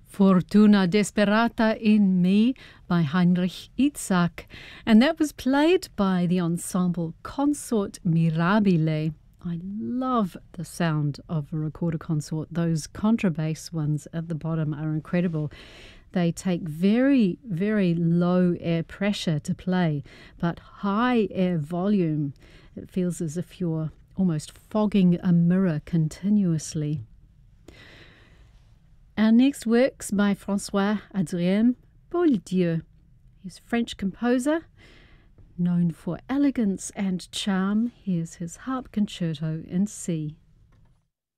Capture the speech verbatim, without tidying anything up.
Fortuna Desperata in Me by Heinrich Itzhak, and that was played by the ensemble Consort Mirabile. I love the sound of a recorder consort. Those contrabass ones at the bottom are incredible. They take very, very low air pressure to play, but high air volume. It feels as if you're almost fogging a mirror continuously. Our next work's by François Adrien Boieldieu. He's a French composer, known for elegance and charm. Here's his harp concerto in C.